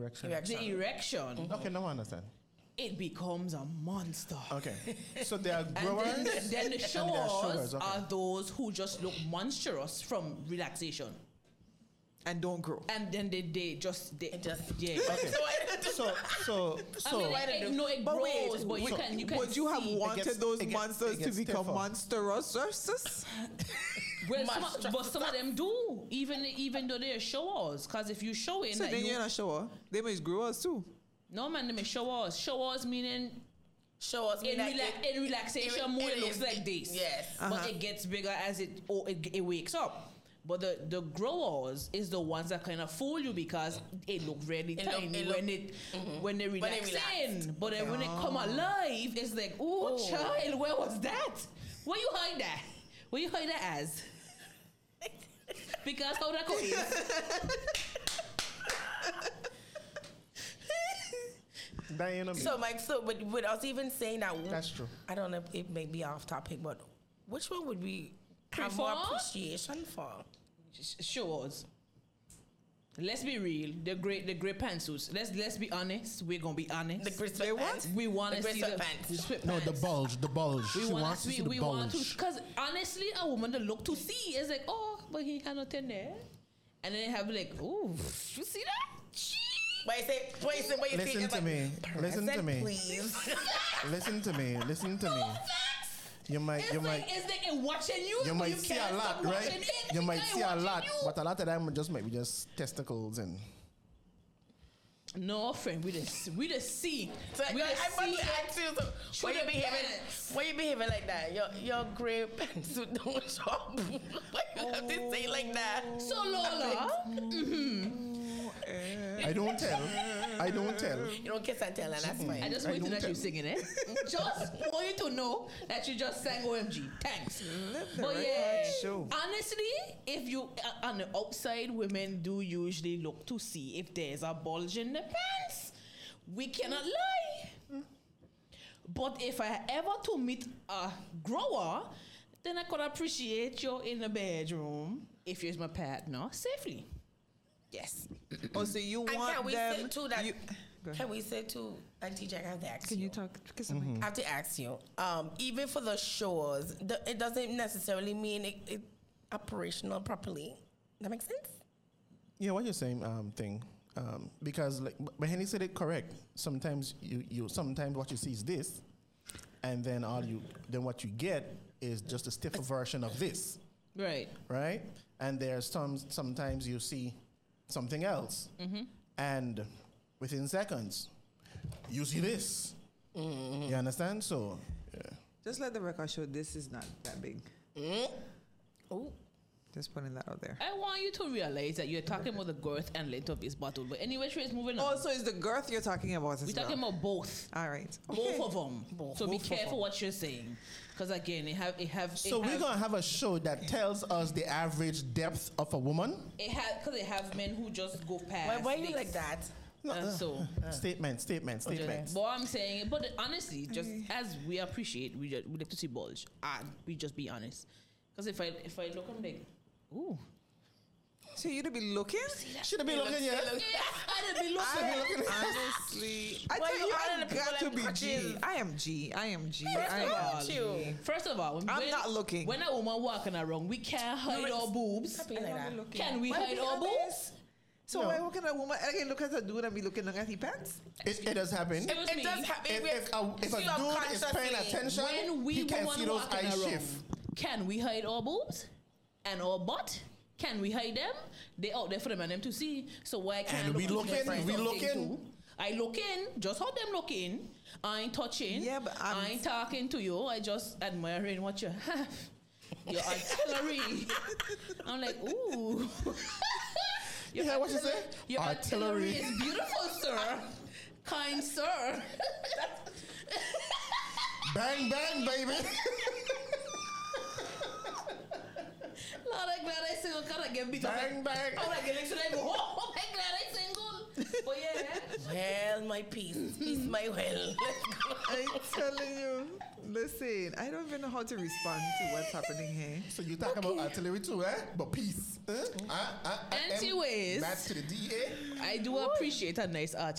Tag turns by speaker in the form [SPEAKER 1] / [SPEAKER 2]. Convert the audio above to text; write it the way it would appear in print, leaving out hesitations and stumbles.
[SPEAKER 1] erection.
[SPEAKER 2] The erection.
[SPEAKER 1] Okay, now I understand.
[SPEAKER 2] It becomes a monster.
[SPEAKER 1] Okay, so there are growers.
[SPEAKER 2] And then the
[SPEAKER 1] and there are
[SPEAKER 2] showers
[SPEAKER 1] okay.
[SPEAKER 2] are those who just look monstrous from relaxation.
[SPEAKER 3] And don't grow.
[SPEAKER 2] And then they
[SPEAKER 1] Okay.
[SPEAKER 2] So I mean, it
[SPEAKER 3] But wait,
[SPEAKER 2] grows, but you can
[SPEAKER 3] would you have
[SPEAKER 2] see.
[SPEAKER 3] wanted those monsters
[SPEAKER 1] it
[SPEAKER 3] to
[SPEAKER 1] gets
[SPEAKER 3] become
[SPEAKER 1] stiffer.
[SPEAKER 3] monstrous?
[SPEAKER 2] Well, but some of them do, even though they're showers. Because if you show in
[SPEAKER 3] So
[SPEAKER 2] that
[SPEAKER 3] then you're in a shower. They may grow us too.
[SPEAKER 2] no man, they may showers. Showers meaning in relaxation mode. It looks like this.
[SPEAKER 4] Yes.
[SPEAKER 2] But it gets bigger as it wakes up. But the growers is the ones that kind of fool you because it look really tiny when they relax in. But then when it come alive, it's like, oh child, where was that? Where you hide that? Where you hide that as? Because how that go is.
[SPEAKER 1] Diana.
[SPEAKER 4] So, Mike, with us even saying that,
[SPEAKER 1] That's true.
[SPEAKER 4] I don't know if it may be off topic, but which one would we have
[SPEAKER 2] Prefer?
[SPEAKER 4] more appreciation for?
[SPEAKER 2] Showers. Let's be real. The great pantsuits. Let's be honest. We're gonna be honest.
[SPEAKER 4] The gray sweatpants?
[SPEAKER 2] We want to
[SPEAKER 4] The
[SPEAKER 2] see
[SPEAKER 4] gray
[SPEAKER 2] the
[SPEAKER 4] sweatpants.
[SPEAKER 2] sweatpants.
[SPEAKER 1] No, the bulge. She wants to see the
[SPEAKER 2] we want to,
[SPEAKER 1] bulge.
[SPEAKER 2] because honestly, a woman to look to see is like, oh, but he had nothing there, and then they have like, oh, you see that?
[SPEAKER 4] What you say?
[SPEAKER 1] Listen to me. Listen to me.
[SPEAKER 4] Please.
[SPEAKER 1] Listen to me. You might
[SPEAKER 2] It's like watching you.
[SPEAKER 1] you might
[SPEAKER 2] you
[SPEAKER 1] see
[SPEAKER 2] can't
[SPEAKER 1] a lot,
[SPEAKER 2] stop watching
[SPEAKER 1] right?
[SPEAKER 2] it.
[SPEAKER 1] You might
[SPEAKER 2] She
[SPEAKER 1] see a
[SPEAKER 2] watching
[SPEAKER 1] lot,
[SPEAKER 2] you.
[SPEAKER 1] but a lot of them might be just testicles and.
[SPEAKER 2] No, friend, we just see.
[SPEAKER 4] So
[SPEAKER 2] We just
[SPEAKER 4] I want
[SPEAKER 2] see
[SPEAKER 4] to ask you,
[SPEAKER 2] through the pants.
[SPEAKER 4] why you behaving like that? Your gray pantsuit don't shop. Why you have to say like that?
[SPEAKER 2] So Lola,
[SPEAKER 1] I don't tell.
[SPEAKER 4] You don't kiss and tell, and that's fine.
[SPEAKER 2] I just want you to know
[SPEAKER 1] don't
[SPEAKER 2] that you're
[SPEAKER 1] tell.
[SPEAKER 2] singing it. Just want you to know that you just sang OMG. Thanks. But yeah, honestly, if you on the outside, women do usually look to see if there's a bulge in the pants. We cannot lie. But if I ever to meet a grower, then I could appreciate you in the bedroom if you're my partner safely. Yes.
[SPEAKER 3] Oh, so you
[SPEAKER 4] And
[SPEAKER 3] want
[SPEAKER 4] can we
[SPEAKER 3] them?
[SPEAKER 4] say too that?
[SPEAKER 3] Go ahead.
[SPEAKER 4] Can we say too, Auntie Jack? I have to ask
[SPEAKER 3] Can
[SPEAKER 4] you.
[SPEAKER 3] you talk?
[SPEAKER 4] I have to ask you. Even for the shows, it doesn't necessarily mean it operational properly. That makes sense.
[SPEAKER 1] Yeah, what you're saying, thing, because like, but Henny said it correct. Sometimes you sometimes what you see is this, and then then what you get is just a stiffer version of this,
[SPEAKER 2] Right.
[SPEAKER 1] right? And there's sometimes you see something else, and within seconds, you see this. You understand? So, yeah.
[SPEAKER 3] Just let the record show this is not that big.
[SPEAKER 4] Oh,
[SPEAKER 3] Just putting that out there.
[SPEAKER 2] I want you to realize that you're talking about the girth and length of this bottle. But anyway, Trace, moving on.
[SPEAKER 3] Also, is the girth you're talking about as
[SPEAKER 2] We're
[SPEAKER 3] well?
[SPEAKER 2] talking about both.
[SPEAKER 3] All right.
[SPEAKER 2] Both of them. So be
[SPEAKER 3] Both of
[SPEAKER 2] careful
[SPEAKER 3] them.
[SPEAKER 2] what you're saying. Because again,
[SPEAKER 1] So we're gonna have a show that tells us the average depth of a woman.
[SPEAKER 2] because they have men who just go past.
[SPEAKER 4] why you
[SPEAKER 2] this.
[SPEAKER 4] like that?
[SPEAKER 2] So,
[SPEAKER 1] Statement.
[SPEAKER 2] but I'm saying, but honestly, just as we appreciate, we like to see bulge. We just be honest. Because if I look, I'm like, ooh.
[SPEAKER 3] So you'd be looking?
[SPEAKER 1] Should have been looking, yeah.
[SPEAKER 2] I'd be looking.
[SPEAKER 3] Honestly, I
[SPEAKER 4] Why
[SPEAKER 3] tell
[SPEAKER 4] you
[SPEAKER 3] you,
[SPEAKER 4] all
[SPEAKER 3] I
[SPEAKER 4] the people
[SPEAKER 3] got to
[SPEAKER 4] like
[SPEAKER 3] be
[SPEAKER 4] crutches?
[SPEAKER 3] G. I am G. I am G.
[SPEAKER 4] First
[SPEAKER 3] I
[SPEAKER 4] of
[SPEAKER 3] am
[SPEAKER 4] all,
[SPEAKER 3] G.
[SPEAKER 2] First of all,
[SPEAKER 3] I'm not looking.
[SPEAKER 2] When a woman walking around, we can't hide our boobs.
[SPEAKER 4] Stop being like that.
[SPEAKER 2] Can we
[SPEAKER 3] Why
[SPEAKER 2] hide
[SPEAKER 3] be
[SPEAKER 2] our
[SPEAKER 3] honest?
[SPEAKER 2] boobs?
[SPEAKER 3] So
[SPEAKER 1] No.
[SPEAKER 3] why look at a woman? I can look at a dude and be looking at his pants.
[SPEAKER 1] It does happen.
[SPEAKER 2] Excuse
[SPEAKER 4] It
[SPEAKER 2] me.
[SPEAKER 4] does happen.
[SPEAKER 1] If a dude is paying
[SPEAKER 4] Subconsciously.
[SPEAKER 1] attention,
[SPEAKER 2] When we
[SPEAKER 1] he can
[SPEAKER 2] women
[SPEAKER 1] see those
[SPEAKER 2] walking
[SPEAKER 1] eyes
[SPEAKER 2] around,
[SPEAKER 1] shift.
[SPEAKER 2] can we hide our boobs and our butt? Can we hide them? They out there for the man them to see. So why can't
[SPEAKER 1] And
[SPEAKER 2] I
[SPEAKER 1] we
[SPEAKER 2] look to
[SPEAKER 1] looking,
[SPEAKER 2] my friends
[SPEAKER 1] we
[SPEAKER 2] something
[SPEAKER 1] looking.
[SPEAKER 2] too? I look in, just how them looking. I ain't touching.
[SPEAKER 3] Yeah, but
[SPEAKER 2] I ain't talking to you. I just admiring what you have. Your artillery. I'm like, ooh. Your
[SPEAKER 1] Yeah, what you say?
[SPEAKER 2] Your
[SPEAKER 1] Artillery.
[SPEAKER 2] artillery is beautiful, sir. Kind sir.
[SPEAKER 1] Bang, bang, baby.
[SPEAKER 2] Lord, I'm glad I single. God, I get beat up.
[SPEAKER 1] Bang, bang.
[SPEAKER 2] I'm like, next time I go, oh, I'm glad I single. But yeah,
[SPEAKER 4] Well, my peace. Peace, my well. Let's go.
[SPEAKER 3] I'm telling you. Listen, I don't even know how to respond to what's happening here.
[SPEAKER 1] So you talk about artillery too, eh? But peace.
[SPEAKER 2] Anyways,
[SPEAKER 1] Match to the DA.
[SPEAKER 2] I do appreciate a nice